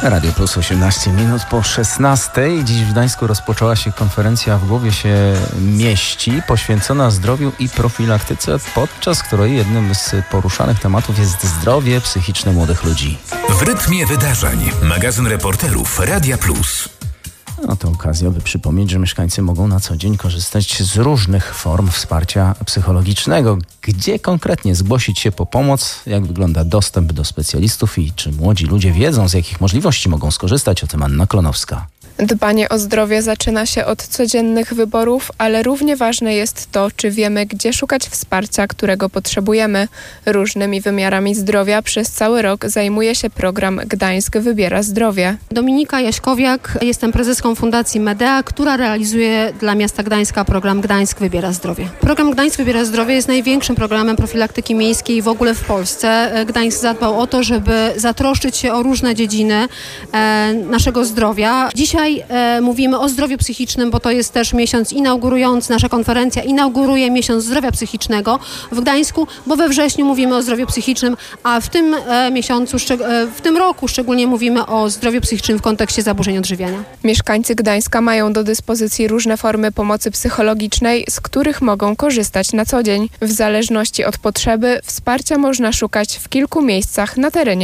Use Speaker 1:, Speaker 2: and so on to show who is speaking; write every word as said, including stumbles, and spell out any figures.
Speaker 1: Radio Plus osiemnaście minut po szesnastej. Dziś w Gdańsku rozpoczęła się konferencja W głowie się mieści, poświęcona zdrowiu i profilaktyce, podczas której jednym z poruszanych tematów jest zdrowie psychiczne młodych ludzi.
Speaker 2: W rytmie wydarzeń. Magazyn reporterów Radia Plus.
Speaker 1: No to okazja, by przypomnieć, że mieszkańcy mogą na co dzień korzystać z różnych form wsparcia psychologicznego. Gdzie konkretnie zgłosić się po pomoc? Jak wygląda dostęp do specjalistów i czy młodzi ludzie wiedzą, z jakich możliwości mogą skorzystać? O tym Anna Klonowska.
Speaker 3: Dbanie o zdrowie zaczyna się od codziennych wyborów, ale równie ważne jest to, czy wiemy, gdzie szukać wsparcia, którego potrzebujemy. Różnymi wymiarami zdrowia przez cały rok zajmuje się program Gdańsk Wybiera Zdrowie.
Speaker 4: Dominika Jaśkowiak, jestem prezeską Fundacji Medea, która realizuje dla miasta Gdańska program Gdańsk Wybiera Zdrowie. Program Gdańsk Wybiera Zdrowie jest największym programem profilaktyki miejskiej w ogóle w Polsce. Gdańsk zadbał o to, żeby zatroszczyć się o różne dziedziny e, naszego zdrowia. Dzisiaj e, mówimy o zdrowiu psychicznym, bo to jest też miesiąc inaugurujący, nasza konferencja inauguruje miesiąc zdrowia psychicznego w Gdańsku, bo we wrześniu mówimy o zdrowiu psychicznym, a w tym e, miesiącu, e, w tym roku szczególnie mówimy o zdrowiu psychicznym w kontekście zaburzeń odżywiania.
Speaker 3: Mieszkańcy Gdańska mają do dyspozycji różne formy pomocy psychologicznej, z których mogą korzystać na co dzień. W zależności od potrzeby wsparcia można szukać w kilku miejscach na terenie